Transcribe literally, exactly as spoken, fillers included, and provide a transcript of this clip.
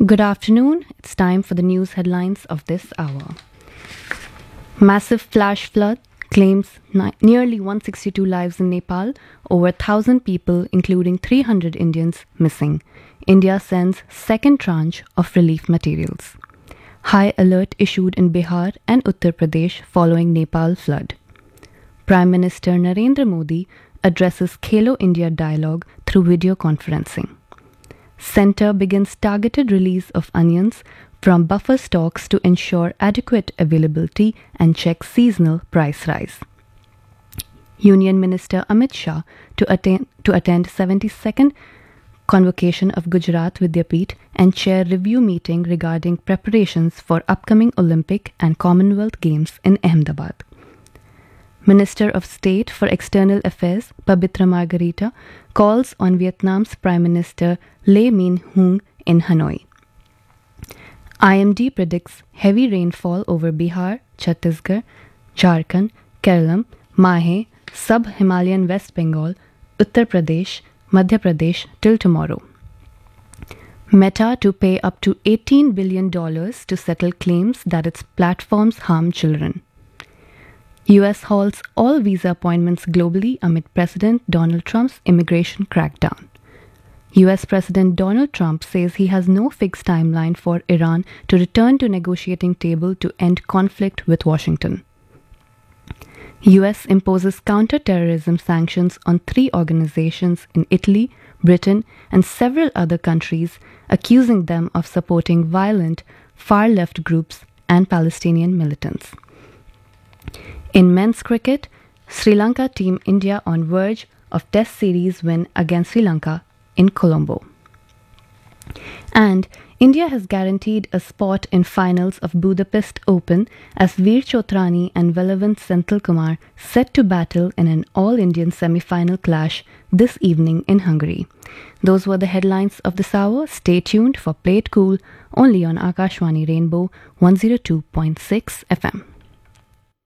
Good afternoon. It's time for the news headlines of this hour. Massive flash flood claims ni- nearly one hundred sixty-two lives in Nepal, over one thousand people, including three hundred Indians, missing. India sends second tranche of relief materials. High alert issued in Bihar and Uttar Pradesh following Nepal flood. Prime Minister Narendra Modi addresses Khelo India dialogue through video conferencing. Centre begins targeted release of onions from buffer stocks to ensure adequate availability and check seasonal price rise. Union Minister Amit Shah to attend to attend seventy-second convocation of Gujarat Vidyapeeth and chair review meeting regarding preparations for upcoming Olympic and Commonwealth Games in Ahmedabad. Minister of State for External Affairs Pabitra Margarita calls on Vietnam's Prime Minister Lee Min-hoon in Hanoi. I M D predicts heavy rainfall over Bihar, Chhattisgarh, Jharkhand, Kerala, Mahe, Sub-Himalayan West Bengal, Uttar Pradesh, Madhya Pradesh till tomorrow. Meta to pay up to eighteen billion dollars to settle claims that its platforms harm children. U S halts all visa appointments globally amid President Donald Trump's immigration crackdown. U S President Donald Trump says he has no fixed timeline for Iran to return to negotiating table to end conflict with Washington. U S imposes counter-terrorism sanctions on three organizations in Italy, Britain, and several other countries, accusing them of supporting violent, far-left groups and Palestinian militants. In men's cricket, Sri Lanka team India on verge of Test series win against Sri Lanka in Colombo. And India has guaranteed a spot in finals of Budapest Open as Veer Chotrani and Velavant Senthilkumar set to battle in an all-Indian semi-final clash this evening in Hungary. Those were the headlines of this hour. Stay tuned for Play It Cool only on Akashwani Rainbow one oh two point six F M.